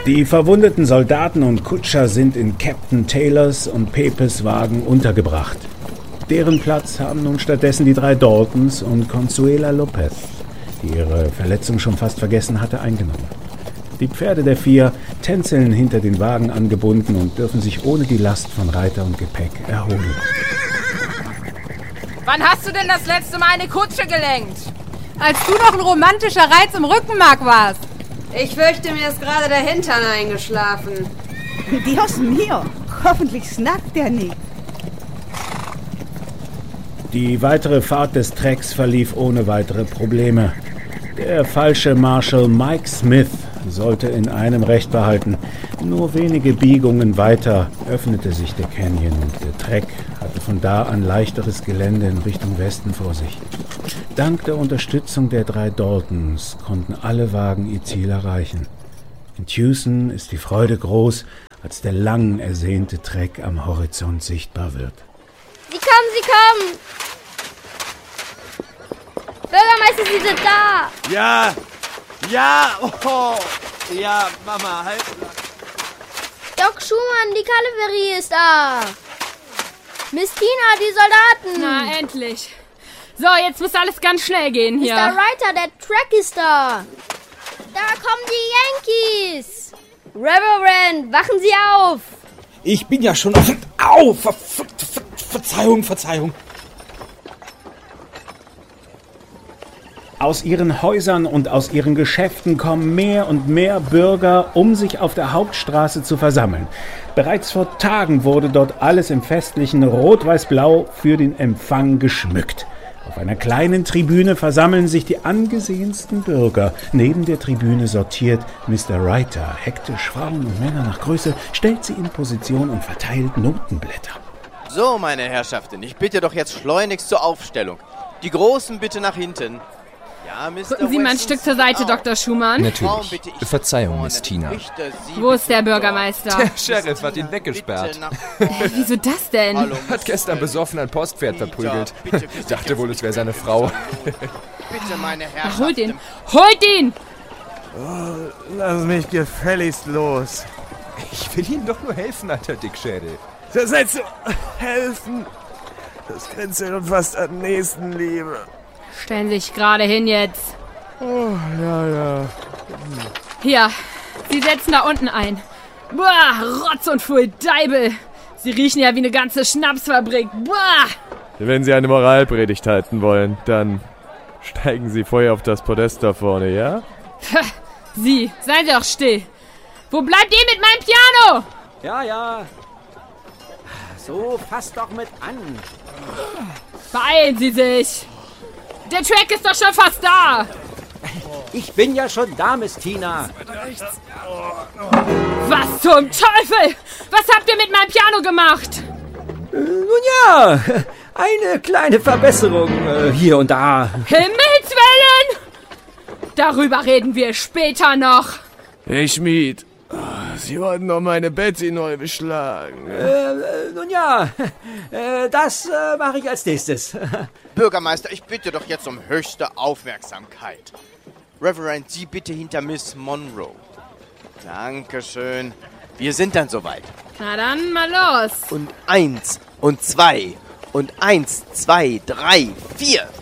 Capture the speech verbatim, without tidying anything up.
Die verwundeten Soldaten und Kutscher sind in Captain Taylors und Pepes Wagen untergebracht. Deren Platz haben nun stattdessen die drei Daltons und Consuela Lopez, die ihre Verletzung schon fast vergessen hatte, eingenommen. Die Pferde der vier tänzeln hinter den Wagen angebunden und dürfen sich ohne die Last von Reiter und Gepäck erholen. Wann hast du denn das letzte Mal eine Kutsche gelenkt? Als du noch ein romantischer Reiz im Rückenmark warst. Ich fürchte, mir ist gerade der Hintern eingeschlafen. Dios mio, hoffentlich snackt er nicht. Die weitere Fahrt des Trecks verlief ohne weitere Probleme. Der falsche Marshal Mike Smith sollte in einem Recht behalten. Nur wenige Biegungen weiter öffnete sich der Canyon und der Treck hatte von da an leichteres Gelände in Richtung Westen vor sich. Dank der Unterstützung der drei Daltons konnten alle Wagen ihr Ziel erreichen. In Tucson ist die Freude groß, als der lang ersehnte Treck am Horizont sichtbar wird. Sie kommen, sie kommen! Bürgermeister, Sie sind da! Ja! Ja! Oh! Ja, Mama, halt! Doc Schumann, die Kavallerie ist da! Miss Tina, die Soldaten! Na, endlich! So, jetzt muss alles ganz schnell gehen hier. Mister Reiter, der Track ist da! Da kommen die Yankees! Reverend, wachen Sie auf! Ich bin ja schon auf... Au! Ver, ver, ver, Verzeihung, Verzeihung. Aus ihren Häusern und aus ihren Geschäften kommen mehr und mehr Bürger, um sich auf der Hauptstraße zu versammeln. Bereits vor Tagen wurde dort alles im festlichen Rot-Weiß-Blau für den Empfang geschmückt. Auf einer kleinen Tribüne versammeln sich die angesehensten Bürger. Neben der Tribüne sortiert Mister Reiter hektisch Frauen und Männer nach Größe, stellt sie in Position und verteilt Notenblätter. So, meine Herrschaften, ich bitte doch jetzt schleunigst zur Aufstellung. Die Großen bitte nach hinten. Ja, Mister Gucken Sie mal ein Weston, Stück zur Seite, Doktor Schumann. Natürlich. Verzeihung, Miss Tina. Wo ist der Bürgermeister? Der Sheriff hat ihn weggesperrt. Äh, wieso das denn? Hallo, Hat gestern besoffen ein Postpferd verprügelt. Bitte, bitte, bitte, Dachte wohl, bitte, es wäre seine Frau. Bitte, meine Ach, Herrschaften. holt ihn! Holt ihn! Oh, lass mich gefälligst los. Ich will Ihnen doch nur helfen, alter Dickschädel. Das heißt, helfen. Das grenzt ja fast an Nächstenliebe. Stellen Sie sich gerade hin jetzt. Oh, ja, ja. Hier, Sie setzen da unten ein. Boah, Rotz und Pfui Deibel. Sie riechen ja wie eine ganze Schnapsfabrik. Boah! Wenn Sie eine Moralpredigt halten wollen, dann steigen Sie vorher auf das Podest da vorne, ja? Sie, seien Sie auch still. Wo bleibt ihr mit meinem Piano? Ja, ja. So, fass doch mit an. Beeilen Sie sich. Der Track ist doch schon fast da. Ich bin ja schon da, Miss Tina. Was zum Teufel? Was habt ihr mit meinem Piano gemacht? Äh, nun ja, eine kleine Verbesserung äh, hier und da. Himmelswillen! Darüber reden wir später noch. Hey Schmied, Sie wollten doch meine Betty neu beschlagen. Äh, äh, nun ja, äh, das äh, mache ich als nächstes. Bürgermeister, ich bitte doch jetzt um höchste Aufmerksamkeit. Reverend, Sie bitte hinter Miss Monroe. Dankeschön. Wir sind dann soweit. Na dann, mal los. Und eins und zwei und eins, zwei, drei, vier.